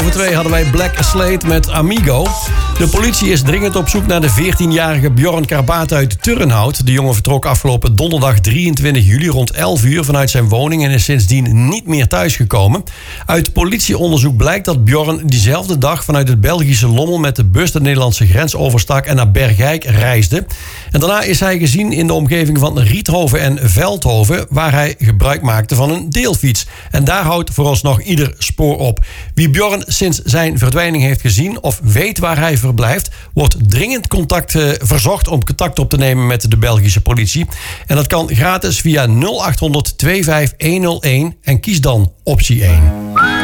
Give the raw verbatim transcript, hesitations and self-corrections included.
over twee hadden wij Black Slate met Amigo. De politie is dringend op zoek naar de veertienjarige Bjorn Karbaat uit Turnhout. De jongen vertrok afgelopen donderdag drieëntwintig juli rond elf uur vanuit zijn woning en is sindsdien niet meer thuisgekomen. Uit politieonderzoek blijkt dat Bjorn diezelfde dag vanuit het Belgische Lommel met de bus de Nederlandse grens overstak en naar Bergijk reisde. En daarna is hij gezien in de omgeving van Riethoven en Veldhoven, waar hij gebruik maakte van een deelfiets. En daar houdt vooralsnog ieder spoor op. Wie Bjorn sinds zijn verdwijning heeft gezien of weet waar hij verblijft, wordt dringend contact uh, verzocht om contact op te nemen met de Belgische politie. En dat kan gratis via nul acht honderd, vijfentwintig, honderdéén en kies dan optie één.